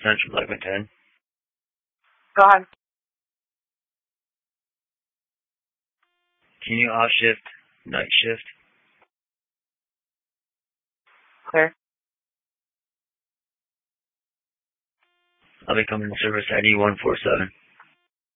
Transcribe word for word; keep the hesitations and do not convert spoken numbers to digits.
Central eleven ten. Go ahead. Can you off shift, night shift? Clear. I'll be coming to service I D one four seven.